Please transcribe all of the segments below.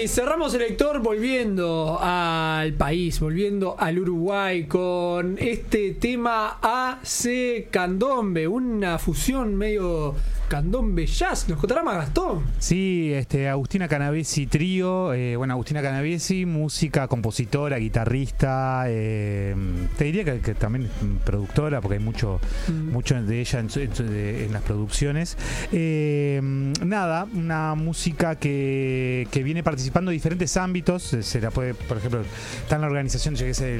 cerramos el lector volviendo al país, volviendo al Uruguay con este tema AC Candombe, una fusión medio candombe jazz. ¿Nos contará más Gastón? Sí, Agustina Canavesi Trío. Bueno, Agustina Canavesi, música, compositora, guitarrista. Te diría que también es productora, porque hay mucho de ella en las producciones. Nada, una música que viene participando en diferentes ámbitos. Se la puede, por ejemplo, está en la organización, yo que sé,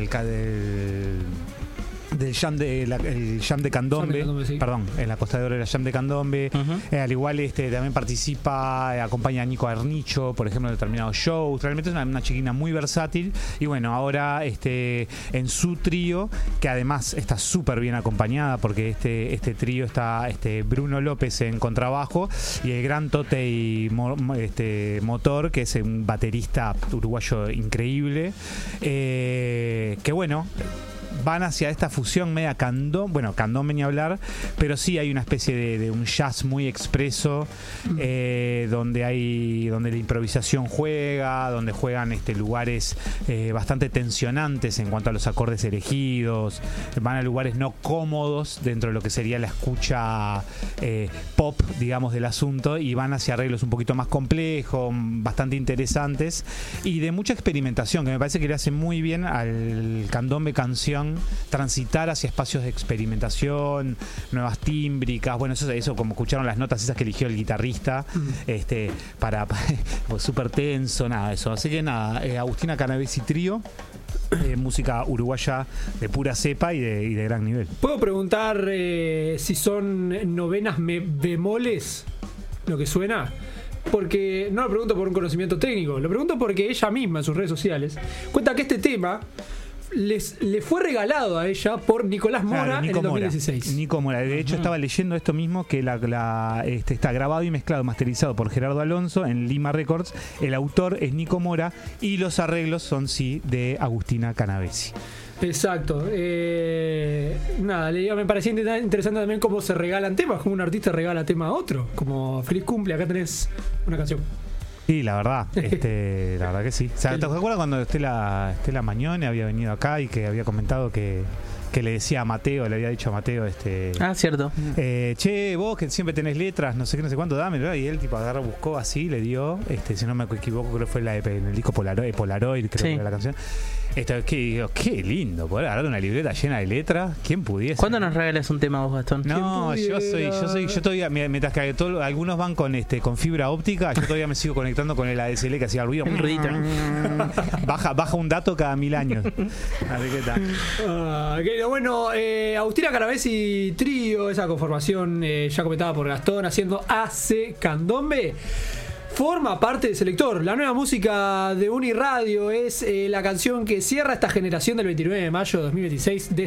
del Jam el Jam de Candombe, sí. Perdón, en la Costa de Oro era Jam de Candombe. Al igual también participa, acompaña a Nico Arnicho, por ejemplo, en determinados shows. Realmente es una chiquina muy versátil. Y bueno, ahora en su trío, que además está súper bien acompañada, porque este trío está Bruno López en contrabajo y el gran Totei Motor, que es un baterista uruguayo increíble. Que bueno, van hacia esta fusión media candombe ni hablar, pero sí hay una especie de un jazz muy expreso, donde la improvisación juega, donde juegan lugares bastante tensionantes en cuanto a los acordes elegidos, van a lugares no cómodos dentro de lo que sería la escucha pop, digamos, del asunto, y van hacia arreglos un poquito más complejos, bastante interesantes y de mucha experimentación, que me parece que le hace muy bien al candombe canción transitar hacia espacios de experimentación, nuevas tímbricas. Bueno, eso como escucharon las notas esas que eligió el guitarrista, para pues, súper tenso, nada, eso. Así que nada, Agustina Canavesi Trío, música uruguaya de pura cepa y de gran nivel. ¿Puedo preguntar si son novenas bemoles lo que suena? Porque no lo pregunto por un conocimiento técnico, lo pregunto porque ella misma en sus redes sociales cuenta que este tema le fue regalado a ella por Nicolás Mora, en el 2016. Nico Mora. De hecho, estaba leyendo esto mismo, que está grabado y mezclado, masterizado por Gerardo Alonso en Lima Records. El autor es Nico Mora y los arreglos son, sí, de Agustina Canavesi. Exacto. Nada, me parecía interesante también cómo se regalan temas, como un artista regala tema a otro. Como feliz cumple, acá tenés una canción. Sí, la verdad que sí. O sea, ¿te acuerdas cuando Estela Mañone había venido acá y que había comentado que le decía a Mateo, le había dicho a Mateo, cierto. Che, vos que siempre tenés letras, no sé qué, no sé cuánto, dámelo. Y él agarró, buscó así, le dio, si no me equivoco, creo que fue en el disco Polaroid, creo que era la canción. Qué lindo poder agarrar una libreta llena de letras. ¿Quién pudiese? ¿Cuándo nos regalas un tema vos, Gastón? No, yo todavía, mientras que algunos van con fibra óptica, yo todavía me sigo conectando con el ADSL que hacía el ruido. Un ruidito. Baja un dato cada 1000 años. Así que está. Bueno, Agustina Canavesi Trío, esa conformación ya comentada por Gastón, haciendo AC Candombe, forma parte de Selector. La nueva música de Uniradio es la canción que cierra esta generación del 29 de mayo de 2026 de